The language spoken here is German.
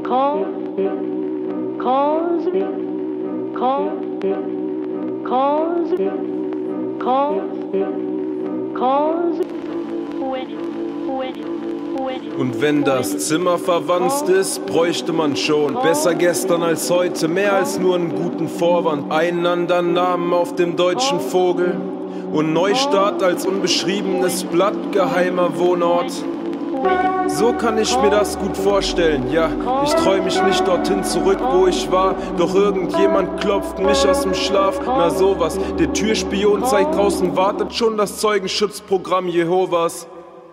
cause me, Und wenn das Zimmer verwanzt ist, bräuchte man schon besser gestern als heute, mehr als nur einen guten Vorwand. Einen anderen Namen auf dem deutschen Vogel und Neustart als unbeschriebenes Blatt, geheimer Wohnort. So kann ich mir das gut vorstellen, ja, ich träum mich nicht dorthin zurück, wo ich war, doch irgendjemand klopft mich aus dem Schlaf, na sowas, der Türspion zeigt draußen, wartet schon das Zeugenschutzprogramm Jehovas.